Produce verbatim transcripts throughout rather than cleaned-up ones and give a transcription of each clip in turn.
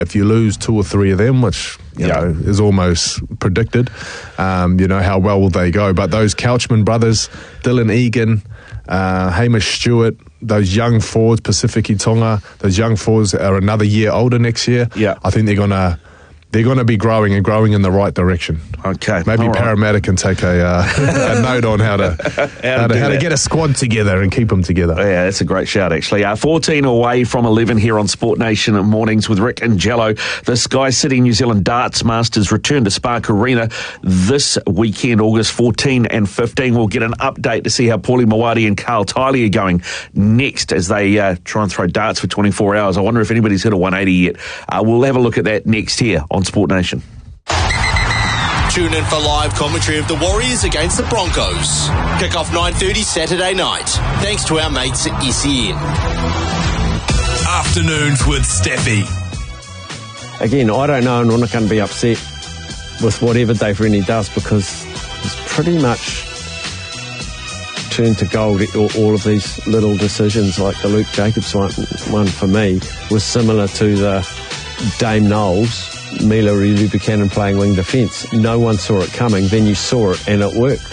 If you lose two or three of them, which you Yeah. know is almost predicted, um, you know how well will they go? But those Couchman brothers, Dylan Egan, uh, Hamish Stewart, those young forwards, Pacific Tonga, those young forwards are another year older next year. Yeah. I think they're gonna they're gonna be growing and growing in the right direction. Okay. Maybe all right. Parramatta can take a, uh, a note on how to how, to, do how to that. get a squad together and keep them together. Yeah, that's a great shout, actually. Uh, fourteen away from eleven here on Sport Nation mornings with Rick and Jello. The Sky City New Zealand Darts Masters return to Spark Arena this weekend, August fourteen and fifteen. We'll get an update to see how Paulie Mawadi and Carl Tiley are going next as they uh, try and throw darts for twenty-four hours. I wonder if anybody's hit a one eighty yet. Uh, we'll have a look at that next here on Sport Nation. Tune in for live commentary of the Warriors against the Broncos. Kick-off nine thirty Saturday night. Thanks to our mates at S E N. Afternoons with Steffi. Again, I don't know, and I'm not going to be upset with whatever Dave Rennie does because he's pretty much turned to gold. All, all of these little decisions, like the Luke Jacobs one, one for me, was similar to the Dame Knowles, Mila Relu Buchanan playing wing defence. No one saw it coming, then you saw it and it worked.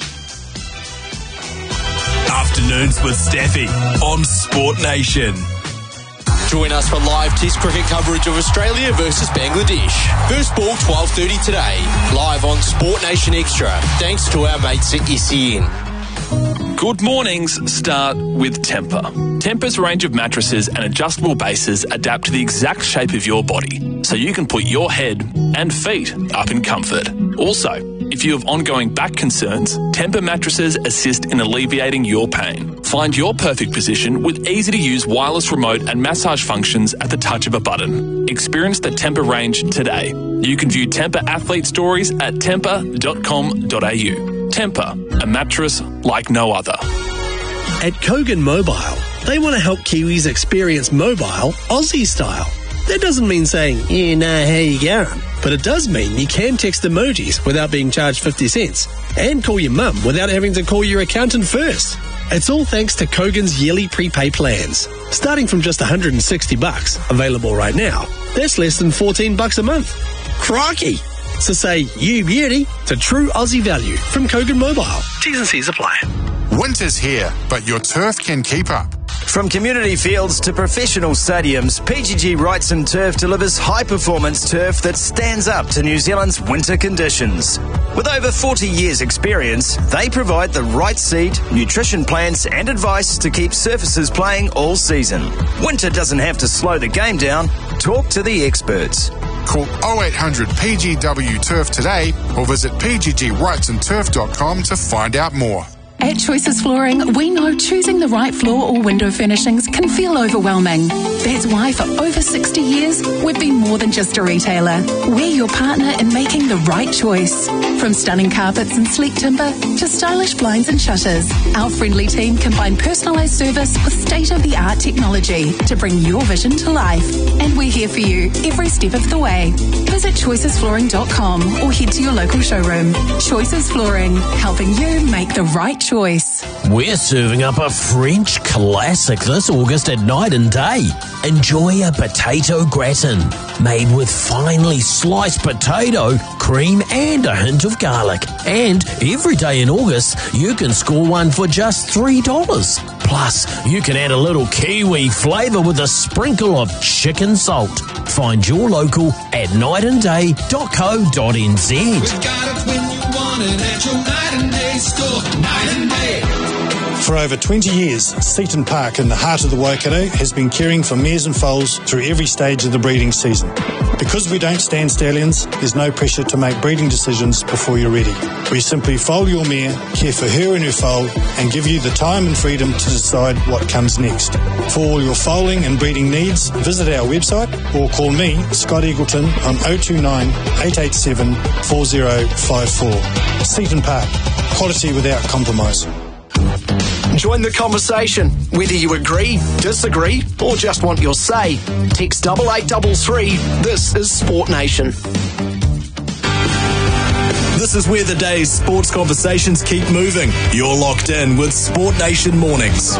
Afternoons with Steffi on Sport Nation. Join us for live Test cricket coverage of Australia versus Bangladesh. First ball twelve thirty today, live on Sport Nation Extra. Thanks to our mates at S E N. Good mornings start with Tempur. Tempur's range of mattresses and adjustable bases adapt to the exact shape of your body, so you can put your head and feet up in comfort. Also, if you have ongoing back concerns, Tempur mattresses assist in alleviating your pain. Find your perfect position with easy-to-use wireless remote and massage functions at the touch of a button. Experience the Tempur range today. You can view Tempur athlete stories at tempur dot com dot a u. Tempur, a mattress like no other. At Kogan Mobile, they want to help Kiwis experience mobile Aussie style. That doesn't mean saying, yeah, nah, how you going? But it does mean you can text emojis without being charged fifty cents and call your mum without having to call your accountant first. It's all thanks to Kogan's yearly prepay plans, starting from just one hundred sixty bucks, available right now. That's less than fourteen bucks a month. Crikey! So say you beauty to true Aussie value from Kogan Mobile. T's and C's apply. Winter's here, but your turf can keep up. From community fields to professional stadiums, P G G Wrightson Turf delivers high-performance turf that stands up to New Zealand's winter conditions. With over forty years' experience, they provide the right seed, nutrition plans and advice to keep surfaces playing all season. Winter doesn't have to slow the game down. Talk to the experts. Call oh eight hundred P G W Turf today or visit p g g wrightson turf dot com to find out more. At Choices Flooring, we know choosing the right floor or window furnishings can feel overwhelming. That's why for over sixty years, we've been more than just a retailer. We're your partner in making the right choice. From stunning carpets and sleek timber to stylish blinds and shutters, our friendly team combine personalised service with state-of-the-art technology to bring your vision to life. And we're here for you every step of the way. Visit choices flooring dot com or head to your local showroom. Choices Flooring, helping you make the right choice. We're serving up a French classic this August at Night and Day. Enjoy a potato gratin made with finely sliced potato, cream and a hint of garlic. And every day in August, you can score one for just three dollars. Plus, you can add a little Kiwi flavour with a sprinkle of chicken salt. Find your local at night and day dot co dot n z. We've got it when you want it at your Night and Day store. Night and Day. For over twenty years, Seaton Park in the heart of the Waikato has been caring for mares and foals through every stage of the breeding season. Because we don't stand stallions, there's no pressure to make breeding decisions before you're ready. We simply foal your mare, care for her and her foal, and give you the time and freedom to decide what comes next. For all your foaling and breeding needs, visit our website or call me, Scott Eagleton, on oh two nine, eight eight seven, four oh five four. Seaton Park, quality without compromise. Join the conversation. Whether you agree, disagree, or just want your say, text double eight double three. This is Sport Nation. This is where the day's sports conversations keep moving. You're locked in with Sport Nation Mornings.